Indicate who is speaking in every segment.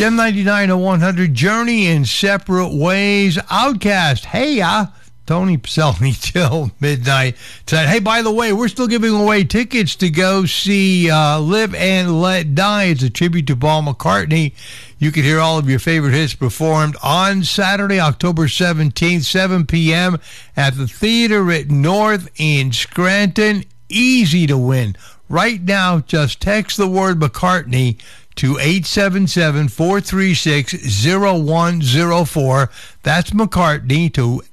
Speaker 1: Gem 99 to 100, Journey in Separate Ways, Outcast, Hey Ya, Tony Pselny till midnight tonight. Hey, by the way, we're still giving away tickets to go see Live and Let Die. It's a tribute to Paul McCartney. You can hear all of your favorite hits performed on Saturday, October 17th, 7 p.m. at the Theater at North in Scranton. Easy to win. Right now, just text the word McCartney to 877-436-0104. That's McCartney to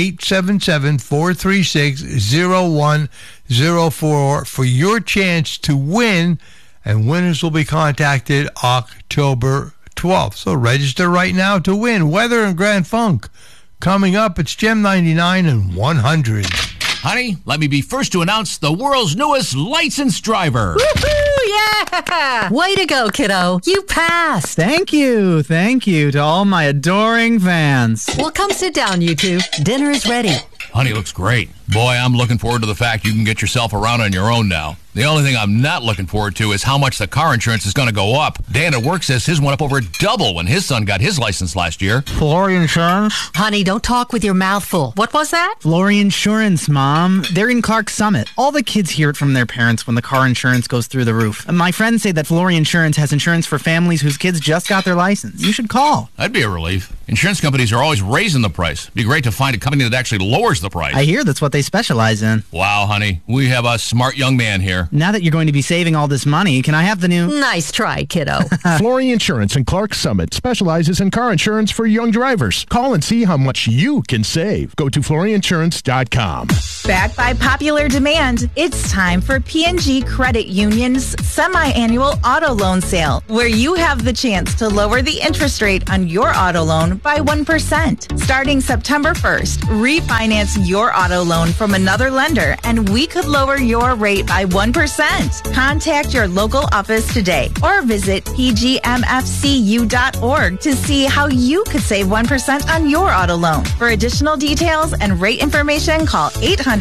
Speaker 1: 877-436-0104 for your chance to win, and winners will be contacted October 12th. So register right now to win. Weather and Grand Funk coming up. It's Gem 99 and 100.
Speaker 2: Honey, let me be first to announce the world's newest licensed driver.
Speaker 3: Woohoo! Yeah! Way to go, kiddo. You passed.
Speaker 4: Thank you to all my adoring fans.
Speaker 3: Well, come sit down, you two. Dinner is ready.
Speaker 2: Honey, looks great. Boy, I'm looking forward to the fact you can get yourself around on your own now. The only thing I'm not looking forward to is how much the car insurance is going to go up. Dan at work says his went up over double when his son got his license last year.
Speaker 4: Flory Insurance?
Speaker 3: Honey, don't talk with your mouth full. What was that?
Speaker 4: Flory Insurance, Mom. They're in Clark Summit. All the kids hear it from their parents when the car insurance goes through the roof. And my friends say that Flory Insurance has insurance for families whose kids just got their license. You should call.
Speaker 2: That'd be a relief. Insurance companies are always raising the price. It'd be great to find a company that actually lowers the price.
Speaker 4: I hear that's what they specialize in.
Speaker 2: Wow, honey. We have a smart young man here.
Speaker 4: Now that you're going to be saving all this money, can I have the new...
Speaker 3: Nice try, kiddo.
Speaker 5: Flory Insurance in Clark Summit specializes in car insurance for young drivers. Call and see how much you can save. Go to floryinsurance.com.
Speaker 6: Backed by popular demand, it's time for P&G Credit Union's semi-annual auto loan sale, where you have the chance to lower the interest rate on your auto loan by 1%. Starting September 1st, refinance your auto loan from another lender, and we could lower your rate by 1%. Contact your local office today or visit pgmfcu.org to see how you could save 1% on your auto loan. For additional details and rate information, call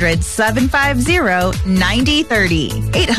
Speaker 6: 800-750-9030.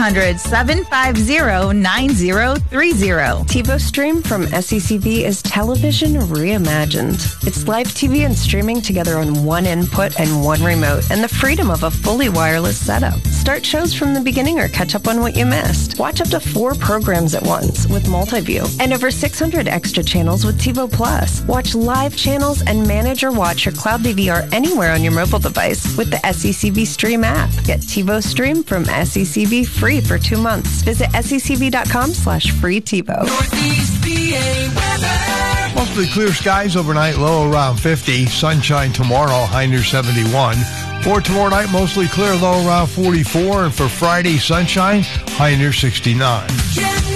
Speaker 6: 800-750-9030.
Speaker 7: TiVo Stream from SECV is television reimagined. It's live TV and streaming together on one input and one remote, and the freedom of a fully wireless setup. Start shows from the beginning or catch up on what you missed. Watch up to 4 programs at once with Multiview, and over 600 extra channels with TiVo Plus. Watch live channels and manage or watch your cloud DVR anywhere on your mobile device with the SECV Stream app. Get TiVo Stream from SECV free for 2 months. Visit secv.com/free TiVo.
Speaker 8: Northeast PA weather.
Speaker 1: Mostly clear skies overnight, low around 50. Sunshine tomorrow, high near 71. For tomorrow night, mostly clear, low around 44. And for Friday, sunshine, high near 69.